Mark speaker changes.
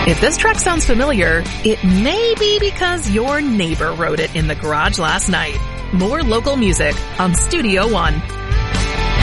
Speaker 1: If this track sounds familiar, it may be because your neighbor wrote it in the garage last night. More local music on Studio One.